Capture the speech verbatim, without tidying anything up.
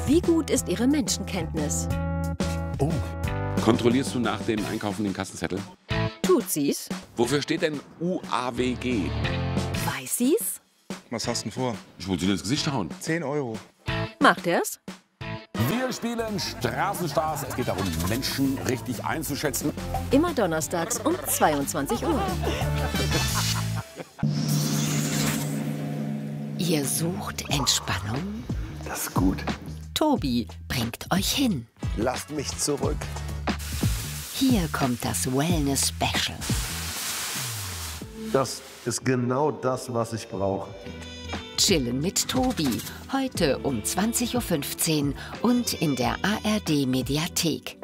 Wie gut ist Ihre Menschenkenntnis? Oh. Kontrollierst du nach dem Einkaufen den Kassenzettel? Tut sie's? Wofür steht denn U A W G? Weiß sie's? Was hast du denn vor? Ich muss dir ins Gesicht hauen. zehn Euro. Macht er's? Wir spielen Straßenstars. Es geht darum, Menschen richtig einzuschätzen. Immer donnerstags um zweiundzwanzig Uhr. Ihr sucht Entspannung? Das ist gut. Tobi bringt euch hin. Lasst mich zurück. Hier kommt das Wellness Special. Das ist genau das, was ich brauche. Chillen mit Tobi. Heute um zwanzig Uhr fünfzehn und in der A R D Mediathek.